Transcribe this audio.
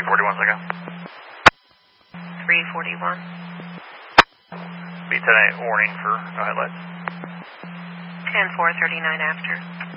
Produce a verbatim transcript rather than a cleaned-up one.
forty-one, second. three forty-one. Be ten eight warning for uh, headlights. ten four thirty-nine after.